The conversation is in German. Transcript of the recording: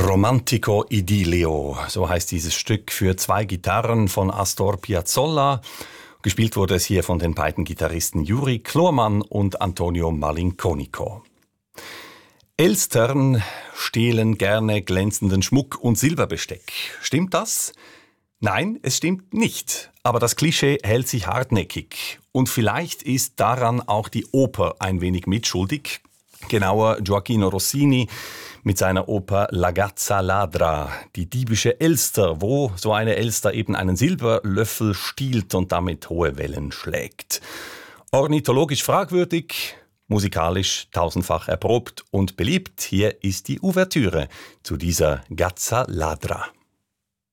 Romantico Idillio, so heißt dieses Stück für zwei Gitarren von Astor Piazzolla. Gespielt wurde es hier von den beiden Gitarristen Juri Klormann und Antonio Malinconico. Elstern stehlen gerne glänzenden Schmuck und Silberbesteck. Stimmt das? Nein, es stimmt nicht. Aber das Klischee hält sich hartnäckig. Und vielleicht ist daran auch die Oper ein wenig mitschuldig. Genauer Gioachino Rossini mit seiner Oper La Gazza Ladra, die diebische Elster, wo so eine Elster eben einen Silberlöffel stiehlt und damit hohe Wellen schlägt. Ornithologisch fragwürdig, musikalisch tausendfach erprobt und beliebt. Hier ist die Ouvertüre zu dieser Gazza Ladra.